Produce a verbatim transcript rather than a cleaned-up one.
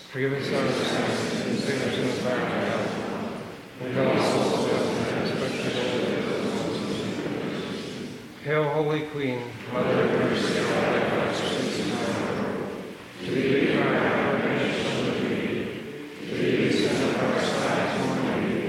Forgive us our sins, and save us from the fire of hell. Lead all souls to heaven, especially those. Hail, Holy Queen, Mother of Mercy, and all thy blessed.